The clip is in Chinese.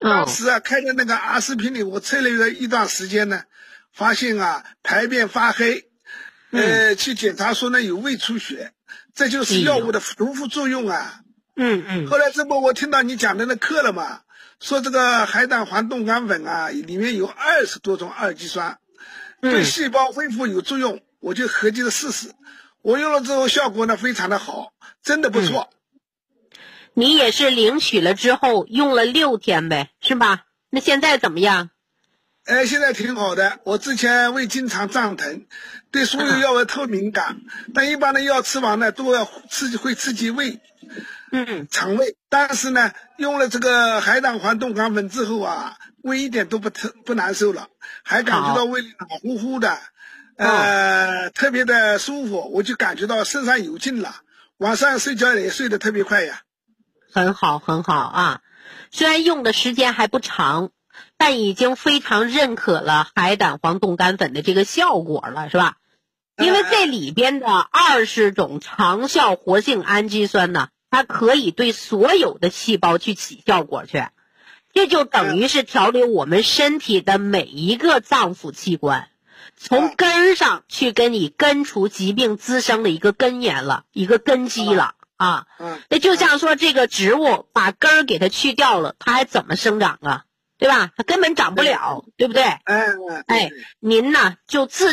当时啊开的那个阿司匹林，我测了一段时间呢，发现啊排便发黑，去检查说呢有胃出血，这就是药物的毒副作用啊。后来这不我听到你讲的那课了嘛，说这个海胆黄冻干粉啊里面有20多种二基酸，对细胞恢复有作用，我就合计着试试。我用了之后效果呢非常的好，真的不错。 你也是领取了之后用了6天呗，是吧？那现在怎么样？ 现在挺好的。我之前胃经常胀疼，对所有药物特敏感，但一般的药吃完呢都要会刺激胃，肠胃。但是呢，用了这个海胆黄冻干粉之后啊，胃一点都不难受了，还感觉到胃里暖乎乎的，特别的舒服，我就感觉到身上有劲了，晚上睡觉也睡得特别快呀。 很好很好啊，虽然用的时间还不长，但已经非常认可了海胆黄冻干粉的这个效果了，是吧？因为这里边的20种长效活性氨基酸呢，它可以对所有的细胞去起效果去，这就等于是调理我们身体的每一个脏腑器官，从根儿上去跟你根除疾病滋生的一个根源了，一个根基了。那就像说这个植物把根儿给它去掉了，它还怎么生长啊？对吧？它根本长不了，对不对？您呢就自